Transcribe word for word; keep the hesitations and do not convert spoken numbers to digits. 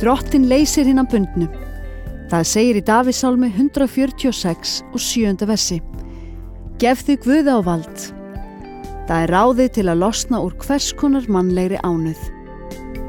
Drottinn leysir hinna bundnu. Það segir í Davíðssálmi hundrað fjörutíu og sex og sjöunda versi. Gef þig Guði á vald. Það er ráðið til að losna úr hvers konar mannlegri ánauð.